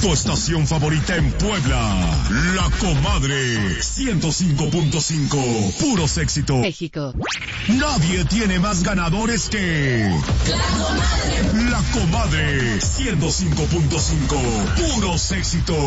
Tu estación favorita en Puebla. La Comadre 105.5. Puros éxitos. México. Nadie tiene más ganadores que La Comadre. La Comadre 105.5. Puros éxitos.